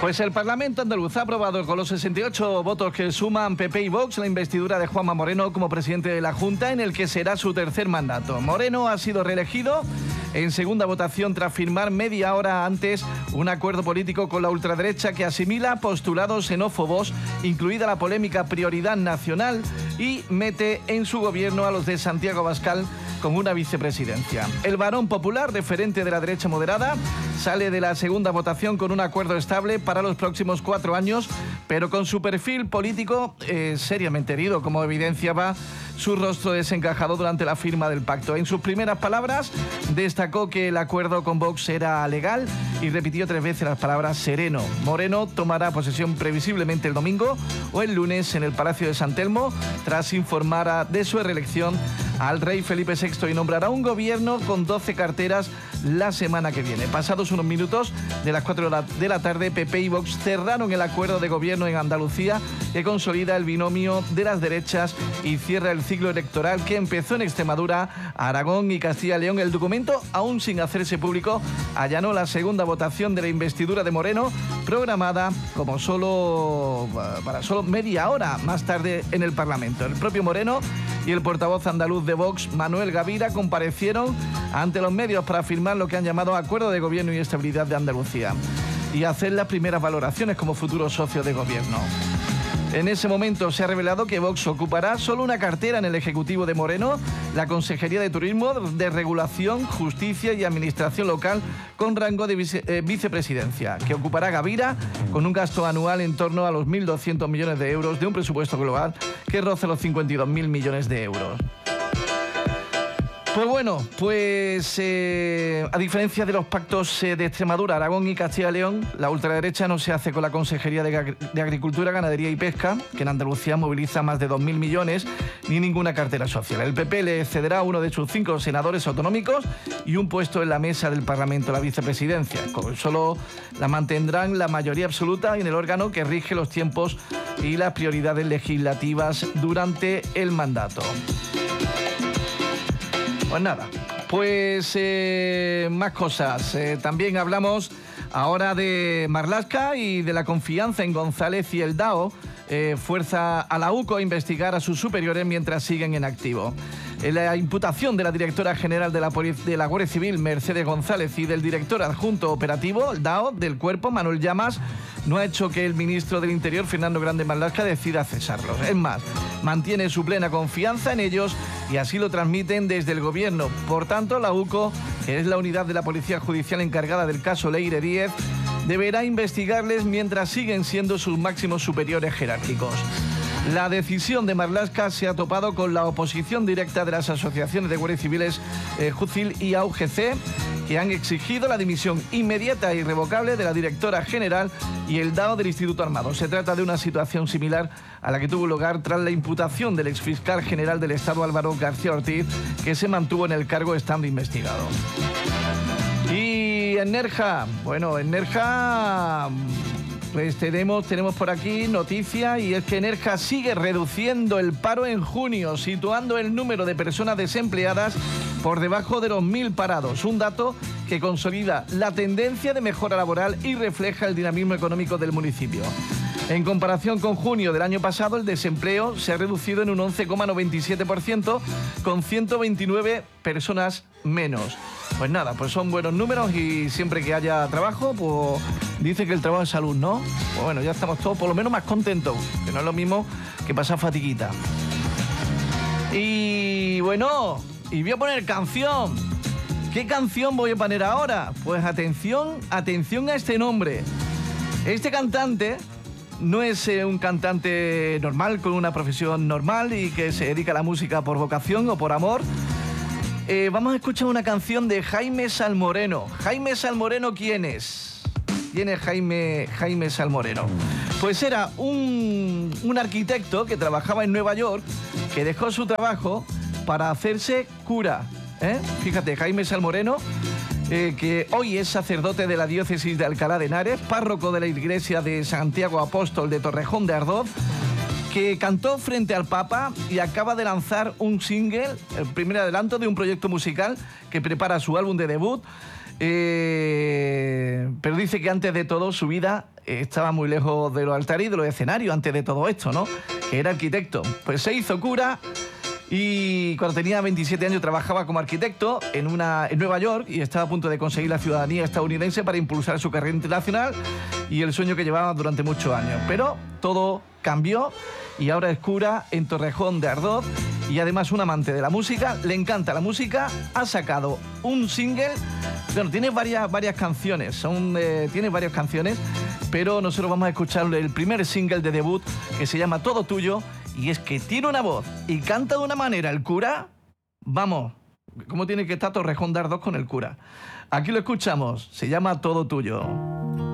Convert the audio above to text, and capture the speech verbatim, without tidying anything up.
Pues el Parlamento andaluz ha aprobado con los sesenta y ocho votos que suman P P y Vox la investidura de Juanma Moreno como presidente de la Junta, en el que será su tercer mandato. Moreno ha sido reelegido en segunda votación tras firmar media hora antes un acuerdo político con la ultraderecha que asimila postulados xenófobos, incluida la polémica prioridad nacional, y mete en su gobierno a los de Santiago Abascal con una vicepresidencia. El varón popular, referente de la derecha moderada, sale de la segunda votación con un acuerdo estable para los próximos cuatro años, pero con su perfil político eh, seriamente herido, como evidenciaba su rostro desencajado durante la firma del pacto. En sus primeras palabras, destacó que el acuerdo con Vox era legal y repitió tres veces las palabras sereno. Moreno tomará posesión previsiblemente el domingo o el lunes en el Palacio de San Telmo, tras informar de su reelección al rey Felipe sexto, y nombrará un gobierno con doce carteras la semana que viene. Pasados unos minutos de las cuatro de la tarde, P P y Vox cerraron el acuerdo de gobierno en Andalucía, que consolida el binomio de las derechas y cierra el ciclo electoral que empezó en Extremadura, Aragón y Castilla y León. El documento, aún sin hacerse público, allanó la segunda votación de la investidura de Moreno, programada como solo para solo media hora más tarde en el Parlamento. El propio Moreno y el portavoz andaluz de Vox, Manuel Gavira, comparecieron ante los medios para firmar lo que han llamado Acuerdo de Gobierno y Estabilidad de Andalucía y hacer las primeras valoraciones como futuro socio de gobierno. En ese momento se ha revelado que Vox ocupará solo una cartera en el Ejecutivo de Moreno, la Consejería de Turismo, de Regulación, Justicia y Administración Local, con rango de vice, eh, vicepresidencia, que ocupará Gavira con un gasto anual en torno a los mil doscientos millones de euros de un presupuesto global que roza los cincuenta y dos mil millones de euros. Pues bueno, pues eh, a diferencia de los pactos eh, de Extremadura, Aragón y Castilla y León, la ultraderecha no se hace con la Consejería de, de Agricultura, Ganadería y Pesca, que en Andalucía moviliza más de dos mil millones, ni ninguna cartera social. El P P le cederá a uno de sus cinco senadores autonómicos y un puesto en la mesa del Parlamento, la vicepresidencia. Solo la mantendrán la mayoría absoluta en el órgano que rige los tiempos y las prioridades legislativas durante el mandato. Pues nada, pues eh, más cosas. Eh, también hablamos ahora de Marlaska y de la confianza en González, y el D A O eh, fuerza a la U C O a investigar a sus superiores mientras siguen en activo. La imputación de la directora general de la, de la Guardia Civil, Mercedes González, y del director adjunto operativo, el D A O, del cuerpo, Manuel Llamas, no ha hecho que el ministro del Interior, Fernando Grande Marlaska, decida cesarlos. Es más, mantiene su plena confianza en ellos y así lo transmiten desde el gobierno. Por tanto, la U C O, que es la unidad de la Policía Judicial encargada del caso Leire Díez, deberá investigarles mientras siguen siendo sus máximos superiores jerárquicos. La decisión de Marlaska se ha topado con la oposición directa de las asociaciones de guardias civiles eh, Jucil y A U G C, que han exigido la dimisión inmediata e irrevocable de la directora general y el D A O del Instituto Armado. Se trata de una situación similar a la que tuvo lugar tras la imputación del exfiscal general del Estado, Álvaro García Ortiz, que se mantuvo en el cargo estando investigado. Y en Nerja, bueno, en Nerja... Pues tenemos, tenemos por aquí noticia, y es que Nerja sigue reduciendo el paro en junio, situando el número de personas desempleadas por debajo de los mil parados. Un dato que consolida la tendencia de mejora laboral y refleja el dinamismo económico del municipio. En comparación con junio del año pasado, el desempleo se ha reducido en un once coma noventa y siete por ciento, con ciento veintinueve personas menos. Pues nada, pues son buenos números, y siempre que haya trabajo, pues dice que el trabajo es salud, ¿no? Pues bueno, ya estamos todos por lo menos más contentos, que no es lo mismo que pasar fatiguita. Y bueno, y voy a poner canción. ¿Qué canción voy a poner ahora? Pues atención, atención a este nombre. Este cantante no es eh, un cantante normal, con una profesión normal y que se dedica a la música por vocación o por amor. Eh, vamos a escuchar una canción de Jaime Salmoreno. Jaime Salmoreno, ¿quién es? ¿Quién es Jaime, Jaime Salmoreno? Pues era un, un arquitecto que trabajaba en Nueva York, que dejó su trabajo para hacerse cura. ¿eh? Fíjate, Jaime Salmoreno, eh, que hoy es sacerdote de la diócesis de Alcalá de Henares, párroco de la iglesia de Santiago Apóstol de Torrejón de Ardoz, que cantó frente al Papa y acaba de lanzar un single, el primer adelanto de un proyecto musical que prepara su álbum de debut, Eh, pero dice que antes de todo su vida estaba muy lejos de los altares y de los escenarios, antes de todo esto, ¿no? Que era arquitecto. Pues se hizo cura y cuando tenía veintisiete años trabajaba como arquitecto en, una, en Nueva York y estaba a punto de conseguir la ciudadanía estadounidense para impulsar su carrera internacional y el sueño que llevaba durante muchos años. Pero todo cambió y ahora es cura en Torrejón de Ardoz y además un amante de la música, le encanta la música, ha sacado un single, bueno, tiene varias, varias canciones, son, eh, tiene varias canciones, pero nosotros vamos a escuchar el primer single de debut que se llama Todo Tuyo y es que tiene una voz y canta de una manera el cura, vamos, ¿cómo tiene que estar Torrejón de Ardoz con el cura? Aquí lo escuchamos, se llama Todo Tuyo.